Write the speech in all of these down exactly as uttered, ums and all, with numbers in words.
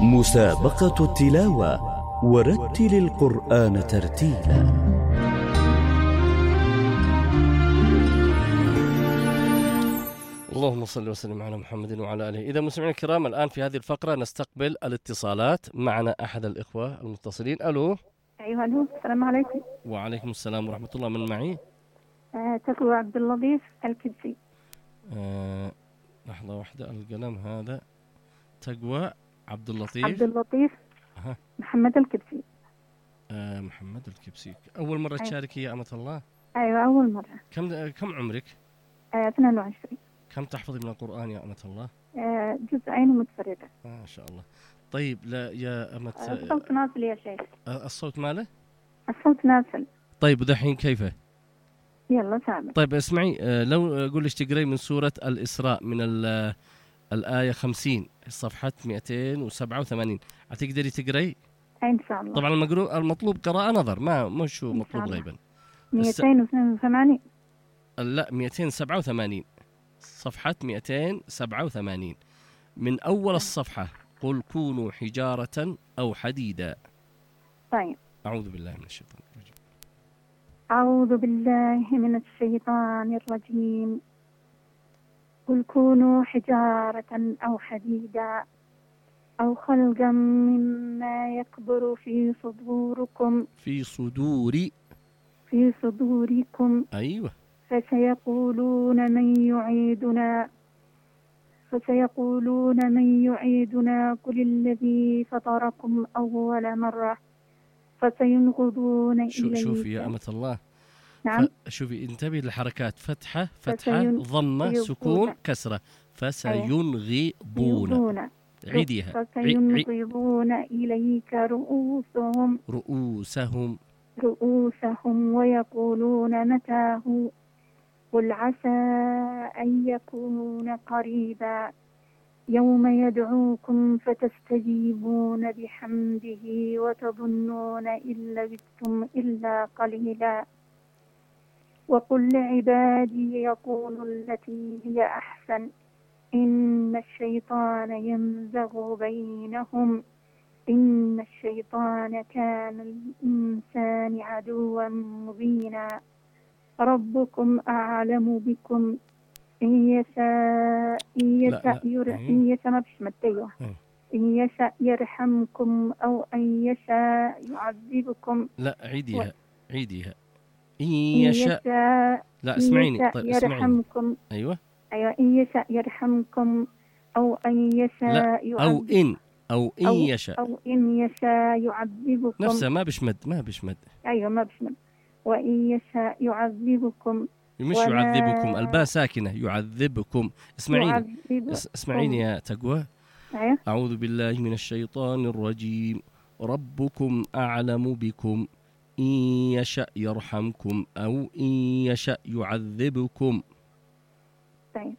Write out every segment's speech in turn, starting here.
مسابقة التلاوة ورتل القرآن ترتيلا. اللهم صل وسلم على محمد وعلى آله. إذا مستمعينا الكرام، الآن في هذه الفقرة نستقبل الاتصالات. معنا أحد الإخوة المتصلين. ألو. أيها الو، السلام عليكم. وعليكم السلام ورحمة الله. من معي؟ آه، تقوى عبد اللطيف الكبسي. آه، لحظة واحدة، القلم هذا. تقوى عبد اللطيف عبد اللطيف أه. محمد الكبسي. آه، محمد الكبسي. أول مرة أيوة. تشاركي يا أمة الله؟ أيوة أول مرة. كم كم عمرك؟ آه، اثنين وعشرين. كم تحفظي من القرآن يا أمة الله؟ آه، جزئين متفرقة. ما شاء الله. طيب، لا يا أمة آه، الصوت نازل يا شيخ. آه، الصوت ماله؟ الصوت نازل. طيب، ودحين كيفه؟ يلا سامع. طيب اسمعي، آه، لو أقول لك تقرأي من سورة الإسراء من الآية خمسين صفحة مئتين وسبعة وثمانين، هتقدري تقرأي؟ إن شاء الله. طبعا المقرو... المطلوب قراءة نظر، ما مش مطلوب غيبا. مئتين واثنين وثمانين. لا، مئتين وسبعة وثمانين، صفحة مئتين وسبعة وثمانين من أول الصفحة. قل كونوا حجارة أو حديدا. طيب. أعوذ بالله من الشيطان الرجيم. أعوذ بالله من الشيطان الرجيم. قل كونوا حجارة أو حديدا أو خلقا مما يكبر في صدوركم في صدور في صدوركم أيوة. فسيقولون من يعيدنا فسيقولون من يعيدنا قل الذي فطركم أول مرة فسينغضون إليك. شوفي يا أمة الله. نعم. شوفي، انتبهي للحركات. فتحة فتحة ضمة سكون كسرة. فسينغضون. عيديها. فسينغضون إليك رؤوسهم رؤوسهم رؤوسهم ويقولون متى هو قل عسى أن يكون قريبا يوم يدعوكم فتستجيبون بحمده وتظنون إن لبثتم إلا قليلا وقل لعبادي يقولوا التي هي أحسن إن الشيطان ينزغ بينهم إن الشيطان كان للإنسان عدوا مبينا ربكم أعلم بكم إن يشاء إن يشاء ير... إن يشاء ما فيش مدية إن يشاء يرحمكم أو أن يشاء يعذبكم. لا، عيديها و... عيديها. إن يشاء, يشاء لا اسمعيني. طيب يرحمكم. أيوة أيوة. إن يشاء يرحمكم أو أن يشاء يعذبكم. أو إن أو إن يشاء أو إن يشاء يعذبكم. نفسها ما بشمد ما بشمد أيوة ما بشمد. وإن يشاء يعذبكم. مش يعذبكم، الباء ساكنة. يعذبكم. اسمعيني اسمعيني يا تقوى. أيوة. أعوذ بالله من الشيطان الرجيم. ربكم أعلم بكم إن يشاء يرحمكم أو إن يشاء يعذبكم. طيب.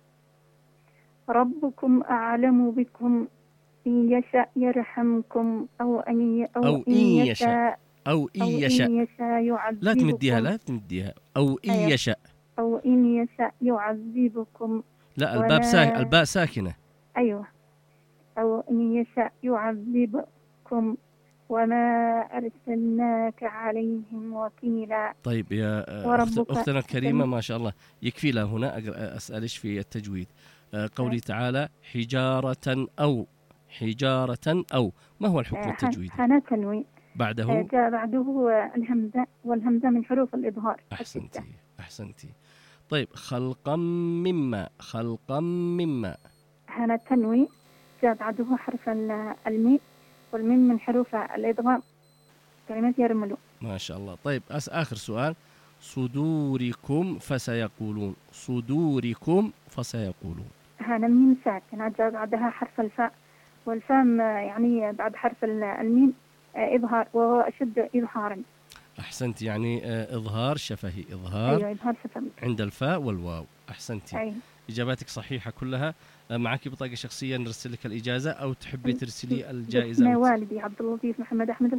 ربكم أعلم بكم إن يشاء يرحمكم أو أن أو, أو إن يشاء أو إن يشاء, يشاء يعذبكم. لا تمديها لا تمديها. أو إن أيوة. يشاء أو إن يشاء يعذبكم. لا، الباب ساك... الباء ساكنة. أيوة. أو إن يشاء يعذبكم وما أرسلناك عليهم وكيلا. طيب يا أختنا الكريمة، ما شاء الله، يكفي لها هنا أسألش في التجويد. قولي تعالى حجارة أو حجارة أو، ما هو الحكم التجويدي؟ هنا تنوين بعده جاء بعده الهمزة، والهمزة من حروف الإظهار. أحسنتي أحسنتي. طيب، خلقا مما خلقا مما هنا تنوين جاء بعده حرف الميم، والميم من حروف الإدغام، كلمات يرملو. ما شاء الله. طيب، أس آخر سؤال. صدوركم فسيقولون. صدوركم فسيقولون. هنا ميم ساكنة جاء بعدها حرف الفاء، والفاء يعني بعد حرف الميم إظهار، وهو أشد إظهارا. أحسنت، يعني إظهار شفهي. إظهار. أيوة، إظهار شفهي عند الفاء والواو. أحسنتي. أيوة. إجاباتك صحيحة كلها. معك بطاقة شخصية نرسل لك الإجازة، أو تحبي ترسلي الجائزة؟ اسم والدي عبد اللطيف محمد أحمد الكبسي.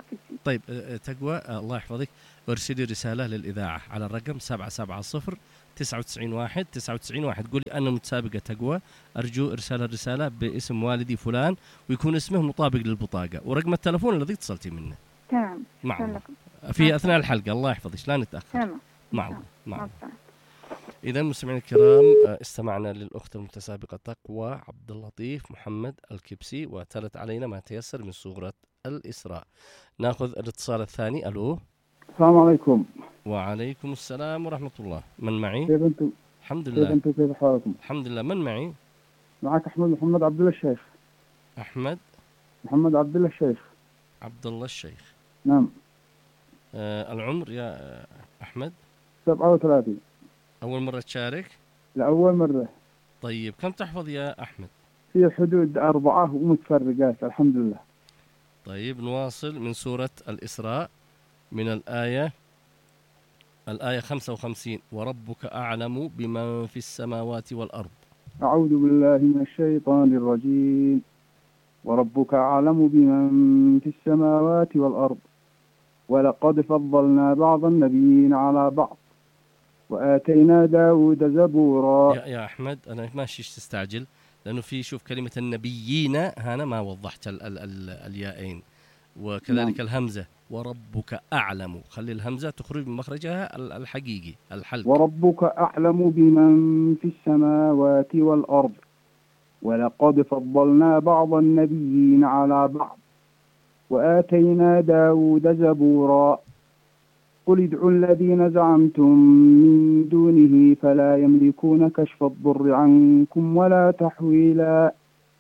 طيب تقوى الله يحفظك، ارسلي رسالة للإذاعة على الرقم سبعة سبعة صفر تسعة وتسعين واحد تسعة وتسعين واحد، قولي أنا متسابقة تقوى، أرجو إرسال الرسالة باسم والدي فلان ويكون اسمه مطابق للبطاقة ورقم التلفون الذي اتصلتي منه. تمام. مع في أثناء الحلقة. الله يحفظك لا نتأخر. تمام. مع الله. مع إذا مستمعين الكرام استمعنا للأخت المتسابقة تقوى عبد اللطيف محمد الكبسي وتلت علينا ما تيسر من سورة الإسراء. ناخذ الاتصال الثاني. ألو. السلام عليكم. وعليكم السلام ورحمة الله. من معي؟ كيف أنتم؟ الحمد لله. كيف أنتم كيف حالكم؟ الحمد لله. من معي؟ معك أحمد محمد عبد الله الشيخ. أحمد محمد عبد الله الشيخ. عبد الله الشيخ. نعم. آه العمر يا أحمد؟ سبعة وثلاثين. أول مرة تشارك؟ لأول مرة. طيب كم تحفظ يا أحمد؟ في حدود أربعة ومتفرقات الحمد لله. طيب نواصل من سورة الإسراء من الآية الآية خمسة وخمسين وربك أعلم بمن في السماوات والأرض. أعوذ بالله من الشيطان الرجيم. وربك أعلم بمن في السماوات والأرض ولقد فضلنا بعض النبيين على بعض وآتينا داود زبورا. يا, يا أحمد أنا ماشي تستعجل لأنه في شوف كلمة النبيين هنا ما وضحت ال ال ال اليائين وكذلك نعم. الهمزة وربك أعلم خلي الهمزة تخرج من مخرجها الحقيقي الحلق. وربك أعلم بمن في السماوات والأرض ولقد فضلنا بعض النبيين على بعض وآتينا داود زبورا. قل ادعوا الذين زعمتم من دونه فلا يملكون كشف الضر عنكم ولا تحويلا.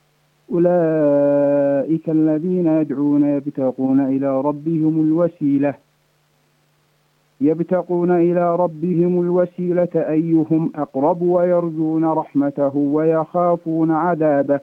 أولئك الذين يدعون يبتغون إلى ربهم الوسيلة يبتغون إلى ربهم الوسيلة أيهم أقرب ويرجون رحمته ويخافون عذابه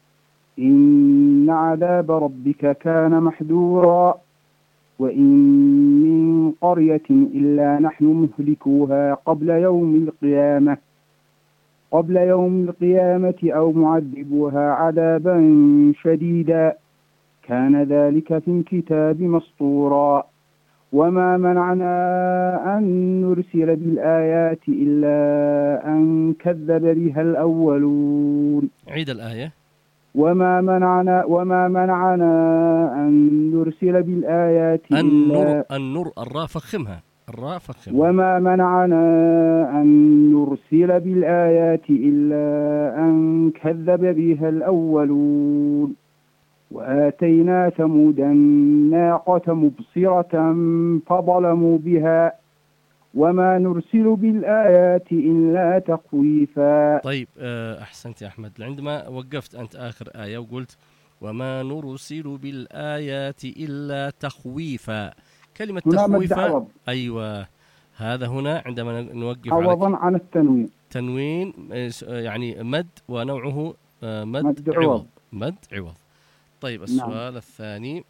إن عذاب ربك كان محذورا. وإن من قرية إلا نحن مهلكوها قبل يوم القيامة قبل يوم القيامة أو معذبوها عذابا شديدا كان ذلك في الكتاب مسطورا. وما منعنا أن نرسل بالآيات إلا أن كذب بها الأولون. عيد الآية. وما منعنا وما منعنا أن نرسل بالآيات النور النور الراء فخمها الراء فخمها. وما منعنا أن نرسل بالآيات إلا أن كذب بها الأولون. وآتينا ثمود الناقة مبصرة فظلموا بها وما نرسل بالآيات إلا تخويفا. طيب أحسنت يا أحمد. عندما وقفت أنت آخر آية وقلت وما نرسل بالآيات إلا تخويفا كلمة تخويفا أيوة هذا هنا عندما نوقف عوضا عن التنوين تنوين يعني مد ونوعه مد, مد عوض. عوض مد عوض. طيب السؤال نعم. الثاني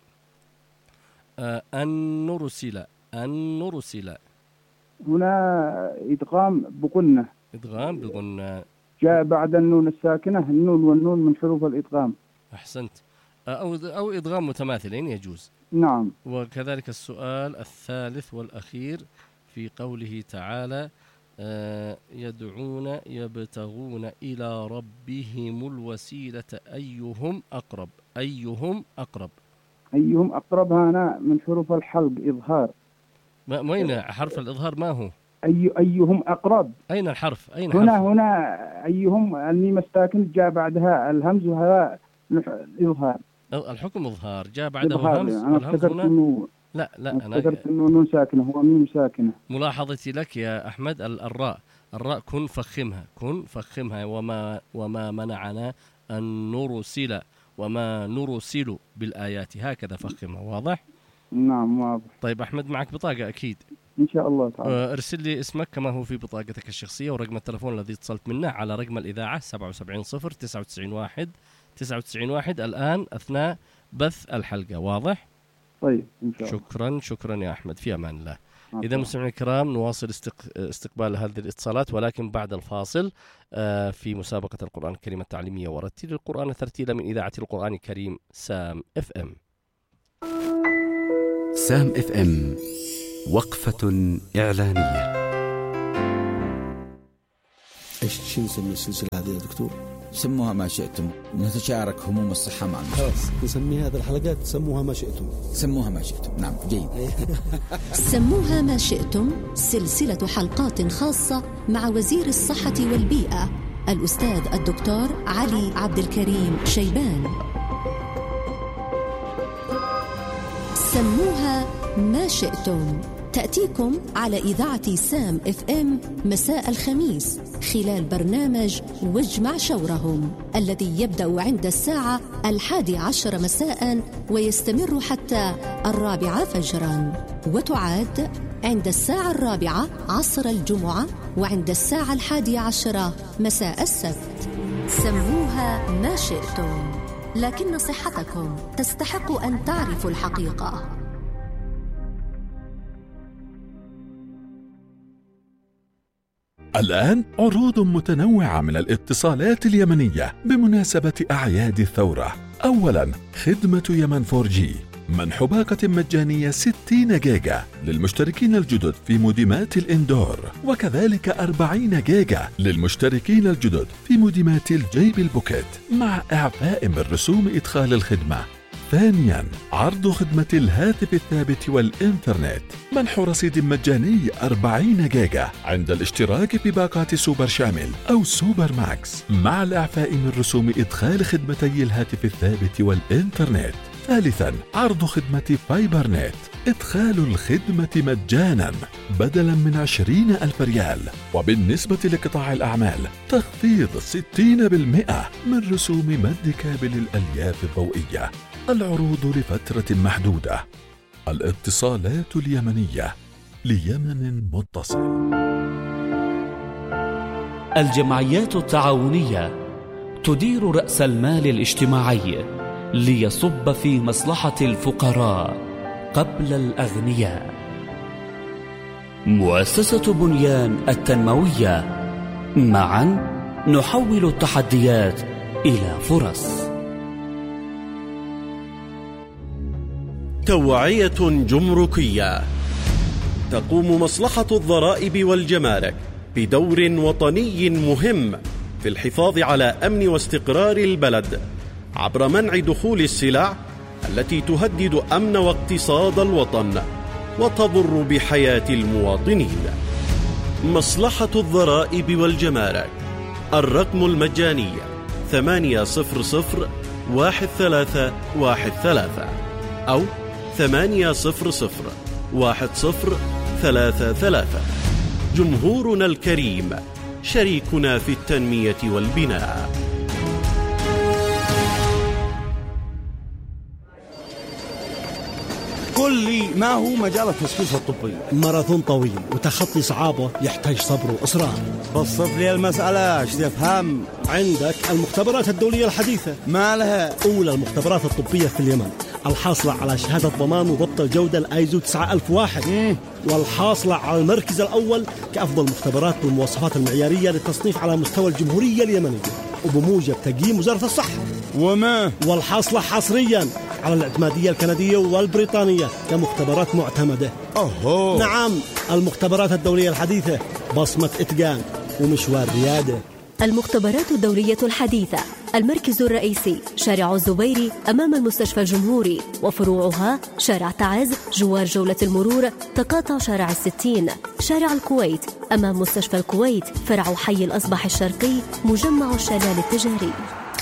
أن نرسل أن نرسل هنا إدغام بقنة. إدغام بقنة جاء بعد النون الساكنة النون والنون من حروف الإدغام. أحسنت. أو أو إدغام متماثلين يجوز. نعم. وكذلك السؤال الثالث والأخير في قوله تعالى يدعون يبتغون إلى ربهم الوسيلة أيهم أقرب أيهم أقرب أيهم أقرب هنا من حروف الحلق إظهار. ما وين حرف الإظهار ما هو؟ أي أيهم أقرب. أين الحرف؟ أين هنا حرف؟ هنا أيهم الميم الساكن جاء بعدها الهمز وهذا الإظهار. الحكم إظهار جاء بعده همز. أنا افتكرت إنه لا لا أنا افتكرت إنه نون ساكنة هو ميم ساكنة. ملاحظتي لك يا أحمد الراء الراء كن فخمها كن فخمها وما وما منعنا أن نرسل وما نرسل بالآيات هكذا فخمها. واضح؟ نعم واضح. طيب أحمد معك بطاقة أكيد إن شاء الله تعالى. ارسل لي اسمك كما هو في بطاقتك الشخصية ورقم التلفون الذي اتصلت منه على رقم الإذاعة سبعة وسبعين صفر تسعة وتسعين واحد تسعة وتسعين واحد الآن أثناء بث الحلقة. واضح؟ طيب إن شاء الله. شكرا شكرا يا أحمد في أمان الله. إذا مستمعينا الكرام نواصل استقبال هذه الاتصالات ولكن بعد الفاصل في مسابقة القرآن الكريم التعليمية ورتل القرآن ترتيلا من إذاعة القرآن الكريم سام اف ام. سام اف ام وقفة إعلانية. ايش شو نسمي السلسلة هذه يا دكتور؟ سموها ما شئتم، نتشارك هموم الصحة مع المجتمع. خلاص نسمي هذه الحلقات سموها ما شئتم. سموها ما شئتم، نعم جيد. سموها ما شئتم، سلسلة حلقات خاصة مع وزير الصحة والبيئة الأستاذ الدكتور علي عبد الكريم شيبان. سموها ما شئتم تأتيكم على إذاعة سام اف ام مساء الخميس خلال برنامج واجمع شورهم الذي يبدأ عند الساعة الحادي عشر مساء ويستمر حتى الرابعة فجرا، وتعاد عند الساعة الرابعة عصر الجمعة وعند الساعة الحادي عشرة مساء السبت. سموها ما شئتم، لكن صحتكم تستحق أن تعرفوا الحقيقة. الآن عروض متنوعة من الاتصالات اليمنية بمناسبة أعياد الثورة. أولاً خدمة يمن فور جي، منح باقة مجانية ستين جيجا للمشتركين الجدد في موديمات الإندور، وكذلك أربعين جيجا للمشتركين الجدد في موديمات الجيب البوكيت مع إعفاء من رسوم إدخال الخدمة. ثانياً عرض خدمة الهاتف الثابت والإنترنت، منح رصيد مجاني أربعين جيجا عند الاشتراك بباقات سوبر شامل أو سوبر ماكس مع الإعفاء من رسوم إدخال خدمتي الهاتف الثابت والإنترنت. ثالثاً عرض خدمة فايبر نت، إدخال الخدمة مجاناً بدلاً من عشرين ألف ريال، وبالنسبة لقطاع الأعمال تخفيض ستين بالمئة من رسوم مد كابل الألياف الضوئية. العروض لفترة محدودة. الاتصالات اليمنية ليمن متصل. الجمعيات التعاونية تدير رأس المال الاجتماعي ليصب في مصلحة الفقراء قبل الأغنياء. مؤسسة بنيان التنموية، معا نحول التحديات إلى فرص. توعية جمركية. تقوم مصلحة الضرائب والجمارك بدور وطني مهم في الحفاظ على أمن واستقرار البلد عبر منع دخول السلع التي تهدد أمن واقتصاد الوطن وتضر بحياة المواطنين. مصلحة الضرائب والجمارك، الرقم المجاني ثمانية صفر صفر واحد ثلاثة واحد ثلاثة أو ثمانية صفر صفر واحد صفر ثلاثة ثلاثة. جمهورنا الكريم شريكنا في التنمية والبناء. قل لي ما هو مجال التثقيف الطبي؟ ماراثون طويل وتخطي صعابه يحتاج صبر وإصرار. بسط لي المسألة ايش تفهم. عندك المختبرات الدولية الحديثة، ما لها؟ أولى المختبرات الطبية في اليمن، الحاصلة على شهادة ضمان وضبط الجودة الآيزو تسعة ألف وواحد، مم. والحاصلة على المركز الأول كأفضل مختبرات بالمواصفات المعيارية للتصنيف على مستوى الجمهورية اليمنية وبموجب تقييم وزارة الصحة. وما والحاصلة حصريا على الاعتمادية الكندية والبريطانية كمختبرات معتمدة. أوه. نعم، المختبرات الدولية الحديثة، بصمة إتقان ومشوار ريادة. المختبرات الدولية الحديثة، المركز الرئيسي شارع الزبيري أمام المستشفى الجمهوري، وفروعها شارع تعز جوار جولة المرور، تقاطع شارع الستين، شارع الكويت أمام مستشفى الكويت، فرع حي الأصبح الشرقي، مجمع الشلال التجاري.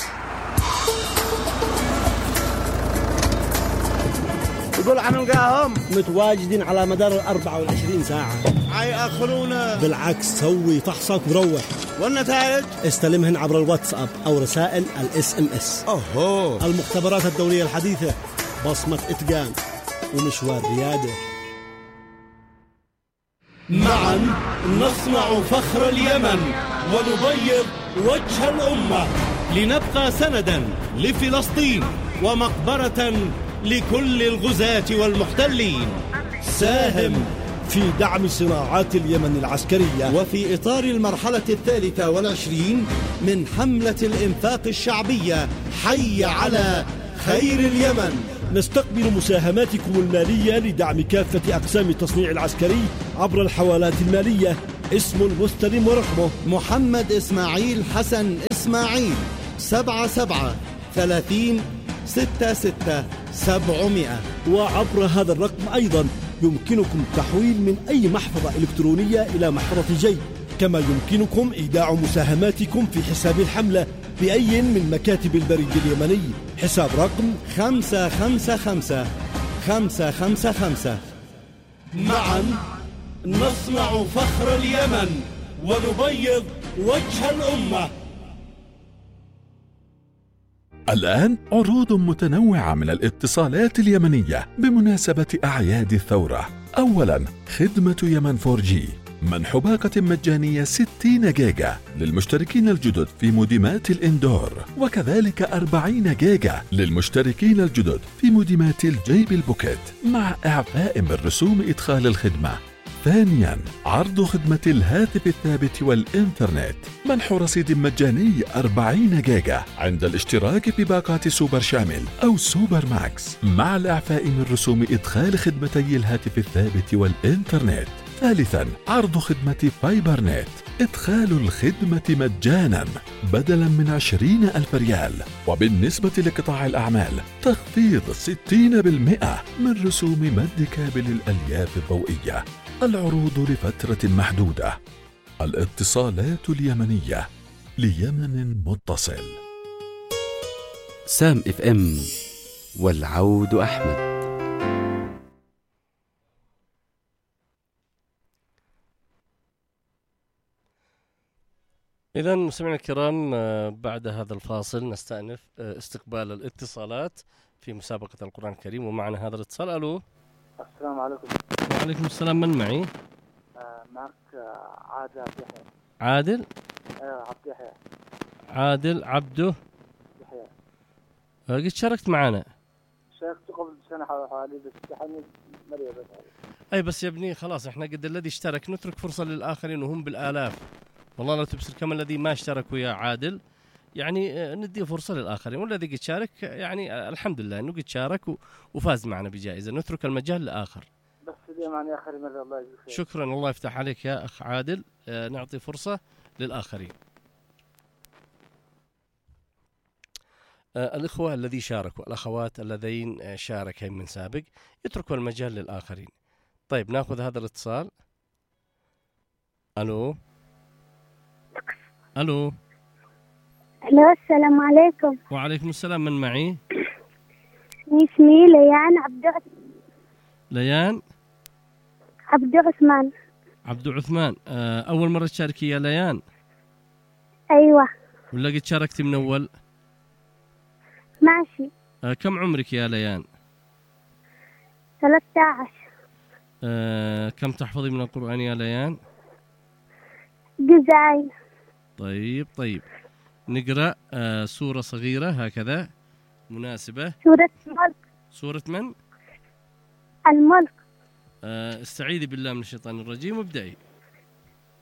يقول حنلقاهم متواجدين على مدار الأربعة والعشرين ساعة. حيأخرونا. بالعكس، سوي فحصك وروح. والنتائج استلمهن عبر الواتساب أو رسائل الاس ام اس. أوه. المختبرات الدولية الحديثة، بصمة إتقان ومشوار ريادة. معا نصنع فخر اليمن ونبيض وجه الأمة، لنبقى سندا لفلسطين ومقبرة لكل الغزاة والمحتلين. ساهم في دعم صناعات اليمن العسكرية، وفي إطار المرحلة الثالثة والعشرين من حملة الإنفاق الشعبية حي على خير اليمن. نستقبل مساهماتكم المالية لدعم كافة أقسام التصنيع العسكري عبر الحوالات المالية. اسم المستلم ورقمه محمد إسماعيل حسن إسماعيل، سبعة سبعة ثلاثين ستة ستة سبعمائة. وعبر هذا الرقم أيضا يمكنكم التحويل من أي محفظة إلكترونية إلى محفظة جي، كما يمكنكم إيداع مساهماتكم في حساب الحملة بأي من مكاتب البريد اليمني. حساب رقم خمسة خمسة خمسة خمسة خمسة خمسة. معا نصنع فخر اليمن ونبيض وجه الأمة. الآن عروض متنوعة من الاتصالات اليمنية بمناسبة أعياد الثورة. أولاً، خدمة يمن فور جي، منح باقة مجانية ستين جيجا للمشتركين الجدد في موديمات الإندور، وكذلك أربعين جيجا للمشتركين الجدد في موديمات الجيب البوكيت مع إعفاء من رسوم إدخال الخدمة. ثانياً، عرض خدمة الهاتف الثابت والإنترنت، منح رصيد مجاني أربعين جيجا عند الاشتراك بباقات سوبر شامل أو سوبر ماكس مع الإعفاء من رسوم إدخال خدمتي الهاتف الثابت والإنترنت. ثالثاً، عرض خدمة فايبر نت، إدخال الخدمة مجاناً بدلاً من عشرين ألف ريال، وبالنسبة لقطاع الأعمال تخفيض ستين بالمئة من رسوم مد كابل الألياف الضوئية. العروض لفترة محدودة. الاتصالات اليمنية ليمن متصل. سام اف ام والعود أحمد. إذا مستمعينا الكرام، بعد هذا الفاصل نستأنف استقبال الاتصالات في مسابقة القرآن الكريم، ومعنا هذا الاتصال. ألو، السلام عليكم. وعليكم السلام، من معي؟ آه معك عادل عبد يحيى. عادل؟ ايوه عبد يحيى. عادل عبده يحيى. قد شاركت معنا؟ شاركت قبل سنة حوالي، بس حني مريض بس. أي بس يا ابني خلاص، احنا قد الذي اشترك نترك فرصة للآخرين وهم بالآلاف. والله لا تبصر كم الذي ما اشتركوا يا عادل، يعني ندي فرصة للآخرين، والذي قد شارك يعني الحمد لله أنه قد شارك وفاز معنا بجائزة، نترك المجال لآخر. بس لي معني آخر مرة. الله يجزيك خير. شكرا، الله يفتح عليك يا أخ عادل. آه نعطي فرصة للآخرين. آه الإخوة الذي شاركوا، الأخوات الذين شاركين من سابق يتركوا المجال للآخرين. طيب ناخذ هذا الاتصال. ألو ألو ألو، السلام عليكم. وعليكم السلام، من معي؟ اسمي ليان عبد ليان عبد عثمان. عبد عثمان، أول مرة تشاركي يا ليان؟ أيوة. ولا قد شاركتي من أول؟ ماشي. كم عمرك يا ليان؟ ثلاثة عشر. كم تحفظي من القرآن يا ليان؟ جزئين. طيب طيب نقرأ آه سورة صغيرة هكذا مناسبة. سورة الملك. سورة من؟ الملك. آه استعيذي بالله من الشيطان الرجيم وابدأي.